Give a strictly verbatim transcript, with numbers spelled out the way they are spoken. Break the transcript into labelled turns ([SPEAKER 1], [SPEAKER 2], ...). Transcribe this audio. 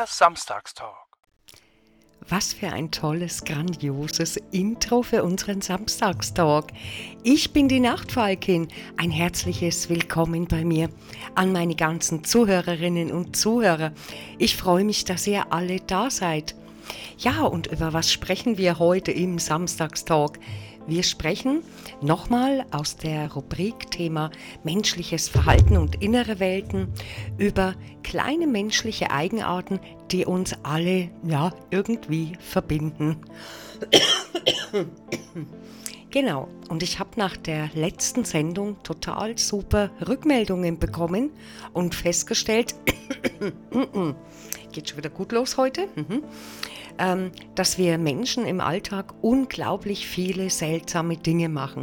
[SPEAKER 1] Samstagstalk.
[SPEAKER 2] Was für ein tolles, grandioses Intro für unseren Samstagstalk. Ich bin die Nachtfalkin. Ein herzliches Willkommen bei mir an meine ganzen Zuhörerinnen und Zuhörer. Ich freue mich, dass ihr alle da seid. Ja, und über was sprechen wir heute im Samstagstalk? Wir sprechen nochmal aus der Rubrik Thema menschliches Verhalten und innere Welten über kleine menschliche Eigenarten, die uns alle ja irgendwie verbinden. Genau, und ich habe nach der letzten Sendung total super Rückmeldungen bekommen und festgestellt, geht schon wieder gut los heute, ähm, dass wir Menschen im Alltag unglaublich viele seltsame Dinge machen.